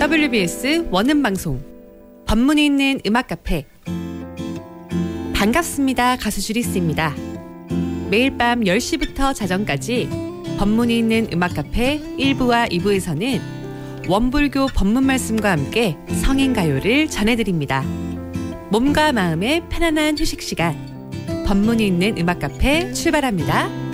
WBS 원음방송 법문이 있는 음악 카페. 반갑습니다. 가수 주리스입니다. 매일 밤 10시부터 자정까지 법문이 있는 음악 카페 1부와 2부에서는 원불교 법문 말씀과 함께 성인가요를 전해드립니다. 몸과 마음의 편안한 휴식 시간, 법문이 있는 음악 카페 출발합니다.